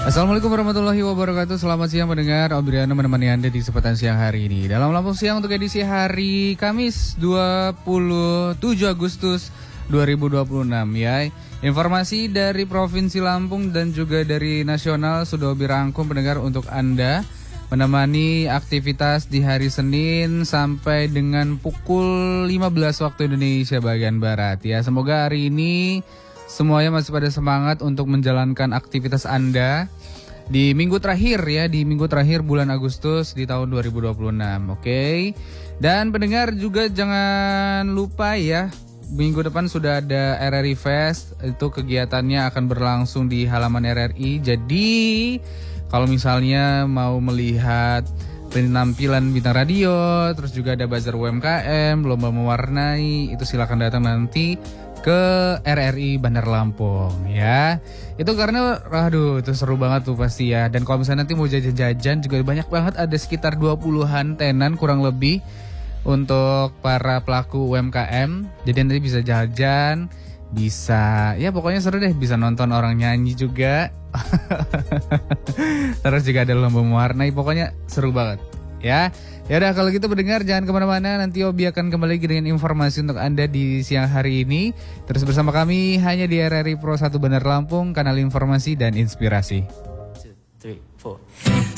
Assalamualaikum warahmatullahi wabarakatuh. Selamat siang pendengar. Obriano menemani Anda di kesempatan siang hari ini. Dalam Lampung Siang untuk edisi hari Kamis 27 Agustus 2026 ya. Informasi dari Provinsi Lampung dan juga dari nasional sudah dirangkum pendengar untuk Anda menemani aktivitas di hari Senin sampai dengan pukul 15 waktu Indonesia bagian Barat ya. Semoga hari ini semuanya masih pada semangat untuk menjalankan aktivitas Anda di minggu terakhir ya, di minggu terakhir bulan Agustus di tahun 2026, oke? Dan pendengar juga jangan lupa ya, minggu depan sudah ada RRI Fest, itu kegiatannya akan berlangsung di halaman RRI. Jadi kalau misalnya mau melihat penampilan bintang radio, terus juga ada bazar UMKM, lomba mewarnai, itu silakan datang nanti ke RRI Bandar Lampung ya. Itu karena aduh itu seru banget tuh pasti ya. Dan kalau misalnya nanti mau jajan-jajan juga banyak banget, ada sekitar 20-an tenan kurang lebih untuk para pelaku UMKM. Jadi nanti bisa jajan, bisa ya pokoknya seru deh, bisa nonton orang nyanyi juga. Terus juga ada lomba mewarnai, pokoknya seru banget ya. Ya udah kalau gitu pendengar jangan kemana-mana, nanti Obi akan kembali dengan informasi untuk Anda di siang hari ini. Terus bersama kami hanya di RRI Pro 1 Bandar Lampung, kanal informasi dan inspirasi. 2, 3, 4.